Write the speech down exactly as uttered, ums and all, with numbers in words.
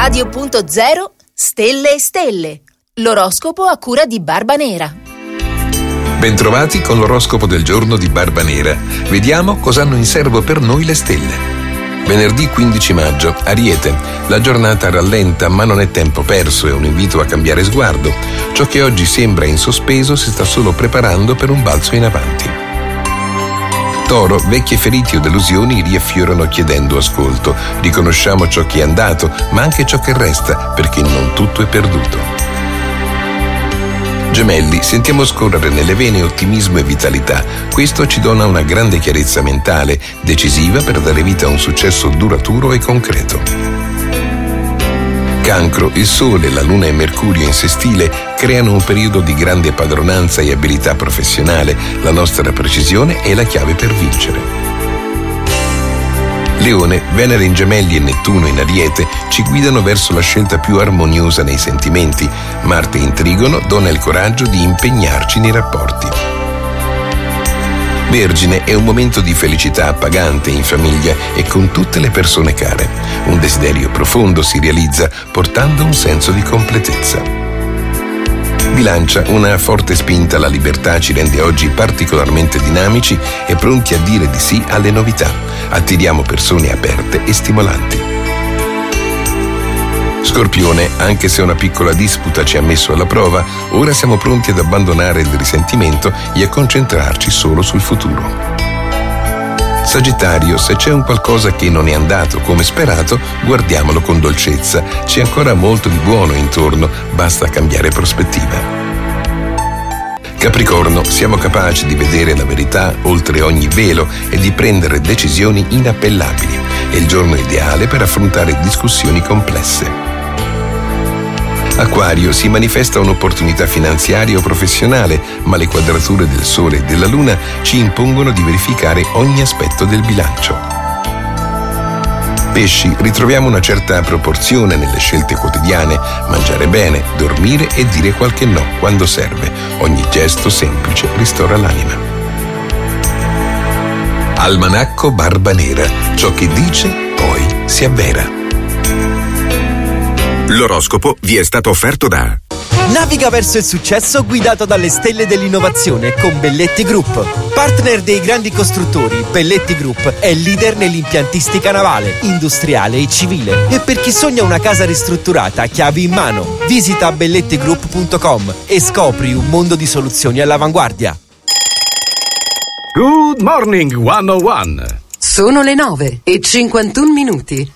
Radio punto zero, Stelle e Stelle. L'oroscopo a cura di Barba Nera. Bentrovati con l'oroscopo del giorno di Barba Nera. Vediamo cosa hanno in serbo per noi le stelle. Venerdì quindici maggio, Ariete. La giornata rallenta, ma non è tempo perso, è un invito a cambiare sguardo. Ciò che oggi sembra in sospeso si sta solo preparando per un balzo in avanti. Toro, vecchie ferite o delusioni riaffiorano chiedendo ascolto. Riconosciamo ciò che è andato, ma anche ciò che resta, perché non tutto è perduto. Gemelli, sentiamo scorrere nelle vene ottimismo e vitalità. Questo ci dona una grande chiarezza mentale, decisiva per dare vita a un successo duraturo e concreto. Cancro, il Sole, la Luna e Mercurio in sestile creano un periodo di grande padronanza e abilità professionale. La nostra precisione è la chiave per vincere. Leone, Venere in Gemelli e Nettuno in Ariete ci guidano verso la scelta più armoniosa nei sentimenti. Marte in Trigono dona il coraggio di impegnarci nei rapporti. Vergine, è un momento di felicità appagante in famiglia e con tutte le persone care. Un desiderio profondo si realizza portando un senso di completezza. Bilancia, una forte spinta alla libertà ci rende oggi particolarmente dinamici e pronti a dire di sì alle novità. Attiriamo persone aperte e stimolanti. Scorpione, anche se una piccola disputa ci ha messo alla prova, ora siamo pronti ad abbandonare il risentimento e a concentrarci solo sul futuro. Sagittario, se c'è un qualcosa che non è andato come sperato, guardiamolo con dolcezza. C'è ancora molto di buono intorno, basta cambiare prospettiva. Capricorno, siamo capaci di vedere la verità oltre ogni velo e di prendere decisioni inappellabili. È il giorno ideale per affrontare discussioni complesse. Acquario, si manifesta un'opportunità finanziaria o professionale, ma le quadrature del Sole e della Luna ci impongono di verificare ogni aspetto del bilancio. Pesci, ritroviamo una certa proporzione nelle scelte quotidiane, mangiare bene, dormire e dire qualche no quando serve. Ogni gesto semplice ristora l'anima. Almanacco Barba Nera, ciò che dice poi si avvera. L'oroscopo vi è stato offerto da... Naviga verso il successo guidato dalle stelle dell'innovazione con Belletti Group. Partner dei grandi costruttori, Belletti Group è leader nell'impiantistica navale, industriale e civile. E per chi sogna una casa ristrutturata, chiavi in mano. Visita belletti group punto com e scopri un mondo di soluzioni all'avanguardia. Good morning, one oh one. Sono le nove e cinquantuno minuti.